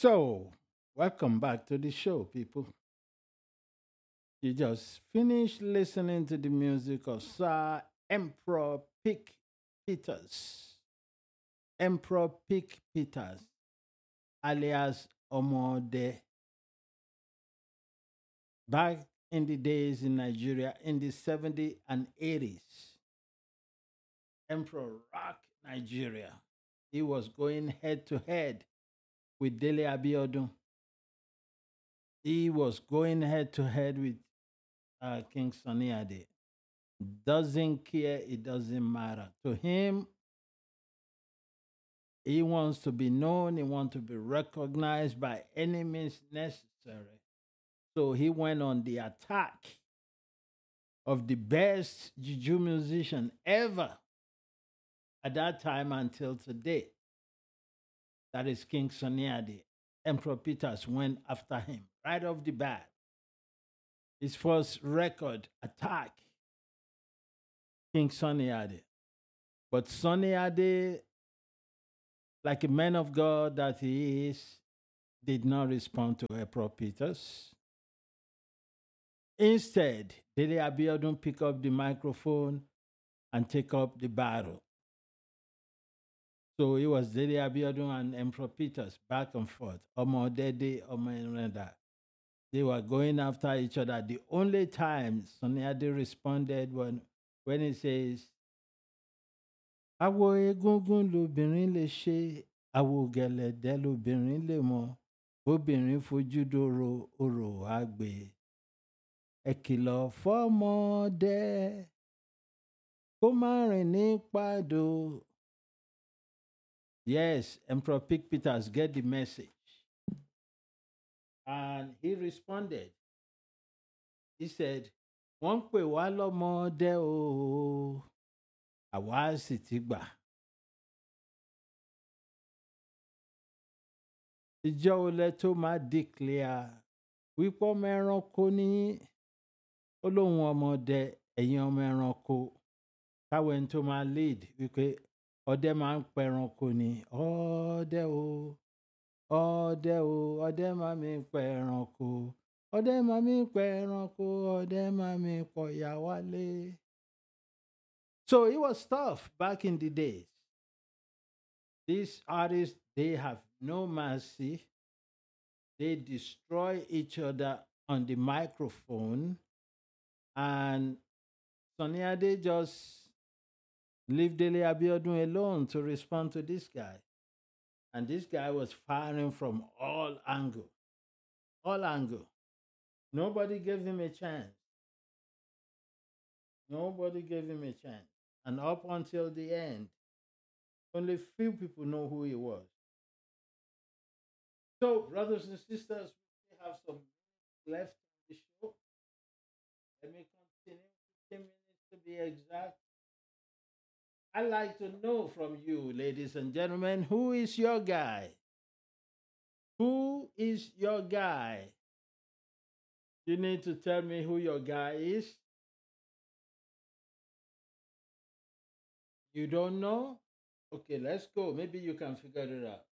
So, welcome back to the show, people. You just finished listening to the music of Sir Emperor Pick Peters. Emperor Pick Peters, alias Omode. Back in the days in Nigeria in the 70s and 80s, Emperor rock Nigeria. He was going head to head with Dele Abiodun. He was going head to head with King Sunny Ade. Doesn't care, it doesn't matter. To him, he wants to be known, he wants to be recognized by any means necessary. So he went on the attack of the best juju musician ever at that time until today. That is King Sunny Ade. Emperor Peters went after him right off the bat. His first record, Attack, King Sunny Ade. But Sunny Ade, like a man of God that he is, did not respond to Emperor Peters. Instead, Dele Abiodun pick up the microphone and take up the battle. So it was Dele Abiodun and Emperor Peters back and forth. Omo Dede, Omo Enreda. They were going after each other. The only time Sunny Ade responded when he says, Awo egungun lobìnrin lè ṣe, awo gẹ̀lẹ̀dẹ́ lobìnrin lè mọ, bóbìnrin fojú dòrò orò àgbè. Ẹ kìlọ̀ fọ́mọdé kó má rìn ní pàdó. Yes, Emperor Pick Peters get the message. And he responded. He said, wọ́n ń pè wá lọ́mọdé o, àwa sì ti gbà. Ìjọ wo lẹ tó máa declare wípé ọmọ ẹranko ní ó lóun ọmọdé ẹ̀yin ọmọ ẹranko káwọn ẹni tó máa lead wípé ọdẹ máa ń pẹranko ni ọdẹ o ọdẹ o ọdẹ máa mi pẹranko ọdẹ máa mi pẹranko ọdẹ máa mi pọ̀yà wálé. So it was tough back in the days. These artists, they have no mercy. They destroy each other on the microphone. And Sunny Ade just leave Dele Abiodun alone to respond to this guy. And this guy was firing from all angles. All angles. Nobody gave him a chance. Nobody gave him a chance. And up until the end, only few people know who he was. So, brothers and sisters, we have some minutes left on the show. Let me continue. 15 minutes to be exact. I'd like to know from you, ladies and gentlemen, who is your guy? Who is your guy? You need to tell me who your guy is. You don't know? Okay, let's go. Maybe you can figure it out.